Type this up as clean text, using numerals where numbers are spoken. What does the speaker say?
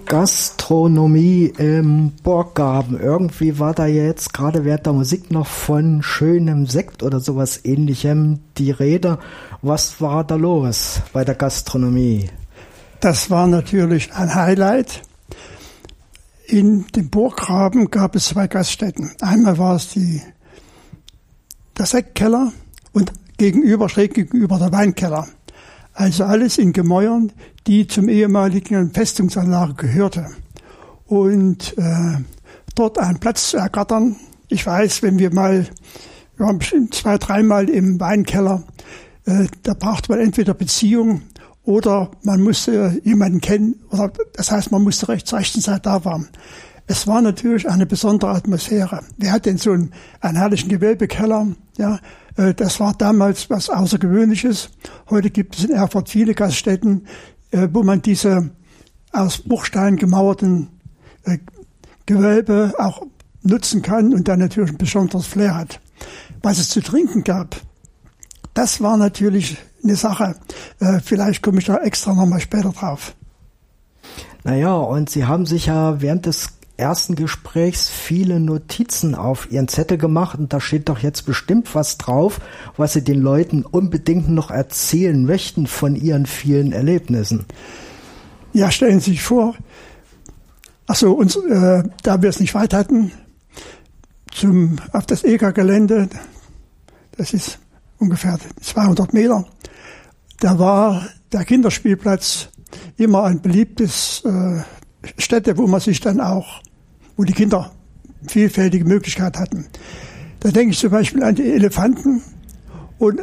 Gastronomie im Burggraben. Irgendwie war da jetzt gerade während der Musik noch von schönem Sekt oder sowas Ähnlichem die Rede. Was war da los bei der Gastronomie? Das war natürlich ein Highlight. In dem Burggraben gab es 2 Gaststätten. Einmal war es der Sektkeller und schräg gegenüber der Weinkeller. Also alles in Gemäuern, die zum ehemaligen Festungsanlage gehörte. Und dort einen Platz zu ergattern. Ich weiß, wir waren bestimmt 2-3 Mal im Weinkeller, da brauchte man entweder Beziehung oder man musste jemanden kennen, oder das heißt, man musste zur rechten Zeit da sein. Es war natürlich eine besondere Atmosphäre. Wir hatten so einen herrlichen Gewölbekeller, ja. Das war damals was Außergewöhnliches. Heute gibt es in Erfurt viele Gaststätten, wo man diese aus Bruchstein gemauerten Gewölbe auch nutzen kann und dann natürlich ein besonderes Flair hat. Was es zu trinken gab, das war natürlich eine Sache. Vielleicht komme ich da extra nochmal später drauf. Naja, und Sie haben sich ja während des ersten Gesprächs viele Notizen auf Ihren Zettel gemacht und da steht doch jetzt bestimmt was drauf, was Sie den Leuten unbedingt noch erzählen möchten von Ihren vielen Erlebnissen. Ja, stellen Sie sich vor, da wir es nicht weit hatten, auf das EGA-Gelände, das ist ungefähr 200 Meter, da war der Kinderspielplatz immer ein beliebtes Stätte, wo die Kinder vielfältige Möglichkeiten hatten. Da denke ich zum Beispiel an die Elefanten,